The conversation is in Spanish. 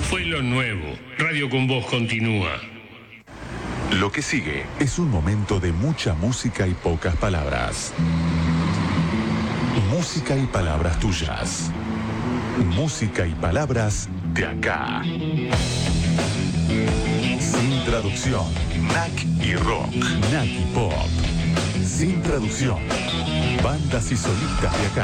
Fue lo nuevo. Radio con Vos continúa. Lo que sigue es un momento de mucha música y pocas palabras. Música y palabras tuyas. Música y palabras de acá. Sin traducción. NAC y rock. NAC y pop. Sin traducción. Bandas y solistas de acá.